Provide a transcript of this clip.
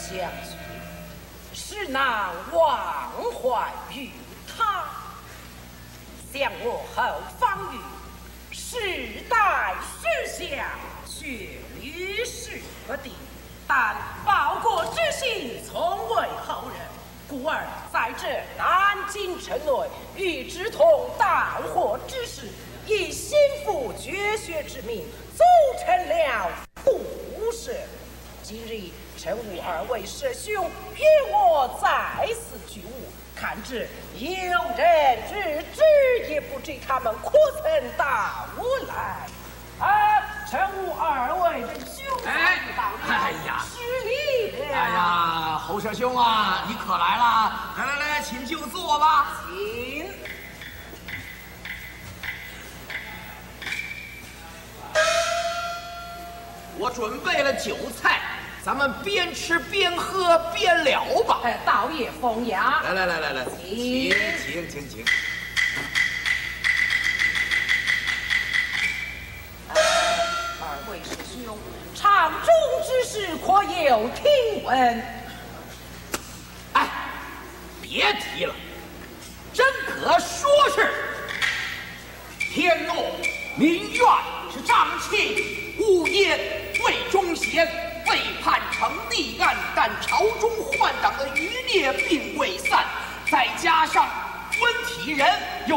相许，实难忘怀于他。想我后方域，世代世相，血履史不敌。但报国之心从未后人，故而在这南京城内，与之同盗火之事，以心腹绝学之名，组成了不社。今日臣吾二位师兄与我在此聚午，看之有人知之，也不知他们可曾到来。臣吾二位的兄弟到了，失礼了。 哎呀，侯师兄啊，你可来了！来，请就坐吧。 请。 我准备了酒菜，咱们边吃边喝边聊吧。 道也风雅。 来，请。 二位师兄，场中之事可有听闻？ 哎，别提了，真可说是天怒民怨是瘴气，呜咽魏忠贤背叛成立案，但朝中换党的余孽并未散，再加上温体仁又